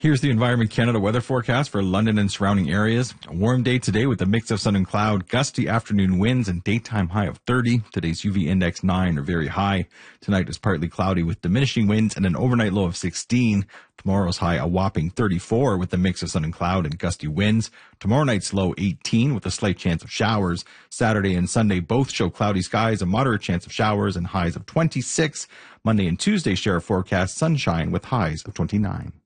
Here's the Environment Canada weather forecast for London and surrounding areas. A warm day today with a mix of sun and cloud, gusty afternoon winds, and daytime high of 30. Today's UV index 9 or very high. Tonight is partly cloudy with diminishing winds and an overnight low of 16. Tomorrow's high a whopping 34 with a mix of sun and cloud and gusty winds. Tomorrow night's low 18 with a slight chance of showers. Saturday and Sunday both show cloudy skies, a moderate chance of showers, and highs of 26. Monday and Tuesday share a forecast sunshine with highs of 29.